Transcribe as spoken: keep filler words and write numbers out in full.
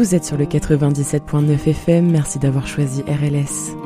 Vous êtes sur le quatre-vingt-dix-sept point neuf F M, merci d'avoir choisi R L S.